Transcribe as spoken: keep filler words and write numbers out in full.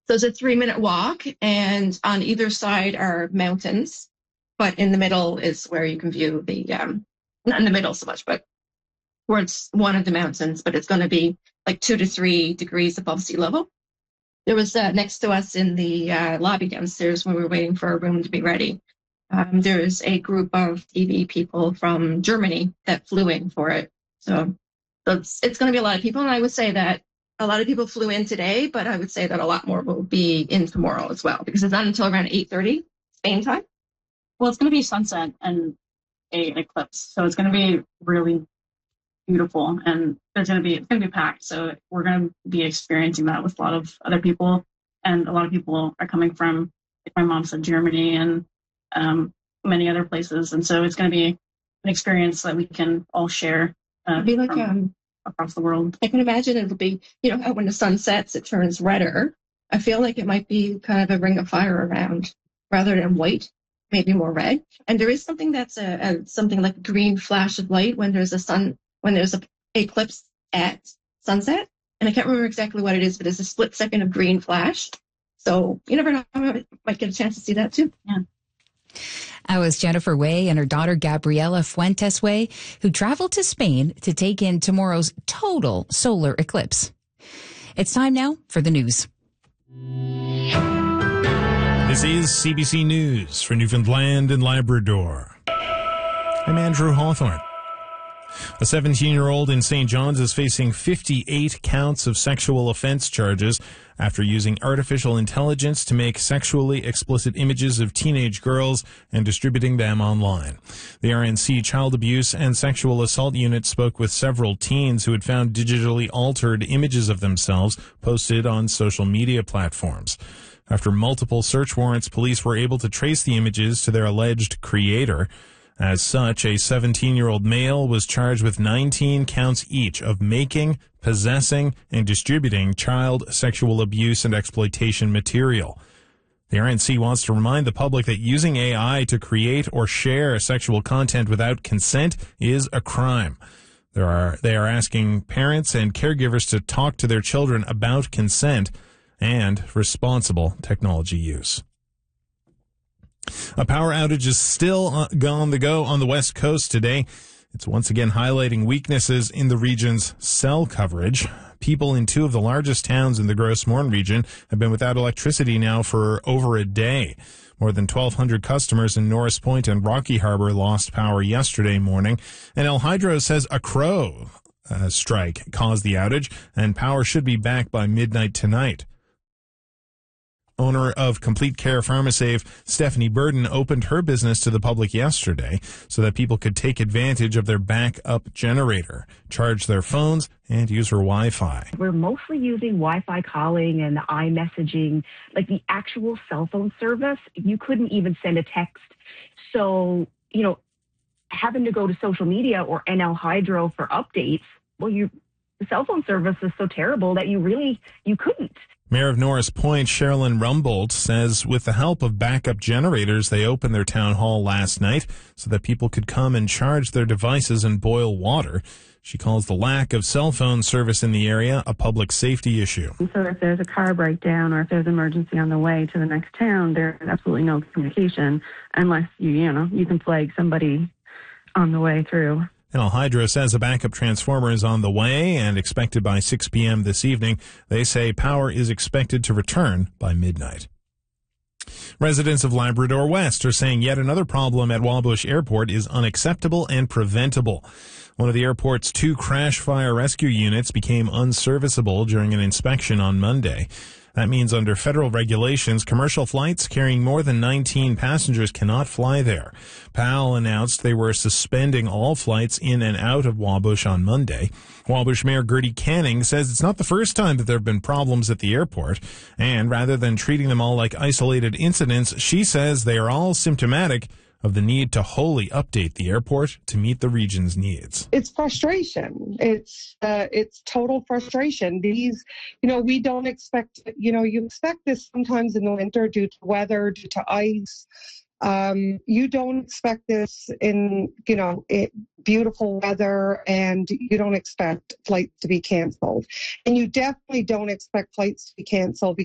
So it's a three minute walk, and on either side are mountains, but in the middle is where you can view the, um, not in the middle so much, but towards one of the mountains, but it's going to be like two to three degrees above sea level. There was uh, next to us in the uh, lobby downstairs when we were waiting for our room to be ready. Um, there's a group of T V people from Germany that flew in for it. So, so it's, it's going to be a lot of people. And I would say that a lot of people flew in today, but I would say that a lot more will be in tomorrow as well, because it's not until around eight thirty Spain time. Well, it's going to be sunset and a eclipse. So it's going to be really beautiful, and there's going to be, it's going to be packed. So we're going to be experiencing that with a lot of other people. And a lot of people are coming from, like my mom said, Germany and um, many other places. And so it's going to be an experience that we can all share. Uh, It'll be like um, across the world. I can imagine it'll be, you know, how when the sun sets, it turns redder. I feel like it might be kind of a ring of fire around rather than white, maybe more red. And there is something that's a, a something like a green flash of light when there's a sun, when there's a eclipse at sunset. And I can't remember exactly what it is, but it's a split second of green flash. So you never know, I might get a chance to see that too. Yeah. That was Jennifer Way and her daughter Gabriela Fuentes Way, who traveled to Spain to take in tomorrow's total solar eclipse. It's time now for the news. This is C B C News for Newfoundland and Labrador. I'm Andrew Hawthorne. A seventeen-year-old in Saint John's is facing fifty-eight counts of sexual offense charges after using artificial intelligence to make sexually explicit images of teenage girls and distributing them online. The R N C Child Abuse and Sexual Assault Unit spoke with several teens who had found digitally altered images of themselves posted on social media platforms. After multiple search warrants, police were able to trace the images to their alleged creator. As such, a seventeen-year-old male was charged with nineteen counts each of making, possessing, and distributing child sexual abuse and exploitation material. The R N C wants to remind the public that using A I to create or share sexual content without consent is a crime. There are, they are asking parents and caregivers to talk to their children about consent and responsible technology use. A power outage is still on the go on the West Coast today. It's once again highlighting weaknesses in the region's cell coverage. People in two of the largest towns in the Gros Morne region have been without electricity now for over a day. More than twelve hundred customers in Norris Point and Rocky Harbor lost power yesterday morning. And El Hydro says a crow uh, strike caused the outage, and power should be back by midnight tonight. Owner of Complete Care PharmaSave, Stephanie Burden, opened her business to the public yesterday so that people could take advantage of their backup generator, charge their phones, and use her Wi-Fi. We're mostly using Wi-Fi calling and iMessaging, like the actual cell phone service. You couldn't even send a text. So, you know, having to go to social media or N L Hydro for updates, well, you the cell phone service is so terrible that you really, you couldn't. Mayor of Norris Point, Sherilyn Rumbold, says with the help of backup generators, they opened their town hall last night so that people could come and charge their devices and boil water. She calls the lack of cell phone service in the area a public safety issue. So if there's a car breakdown or if there's an emergency on the way to the next town, there's absolutely no communication unless you, you know, you can flag somebody on the way through. El Hydro says a backup transformer is on the way and expected by six p.m. this evening. They say power is expected to return by midnight. Residents of Labrador West are saying yet another problem at Wabush Airport is unacceptable and preventable. One of the airport's two crash fire rescue units became unserviceable during an inspection on Monday. That means under federal regulations, commercial flights carrying more than nineteen passengers cannot fly there. P A L announced they were suspending all flights in and out of Wabush on Monday. Wabush Mayor Gertie Canning says it's not the first time that there have been problems at the airport. And rather than treating them all like isolated incidents, she says they are all symptomatic of the need to wholly update the airport to meet the region's needs. It's frustration. It's uh, it's total frustration. These, you know, we don't expect, you know, you expect this sometimes in the winter due to weather, due to ice. Um, you don't expect this in, you know, it, beautiful weather, and you don't expect flights to be canceled. And you definitely don't expect flights to be canceled because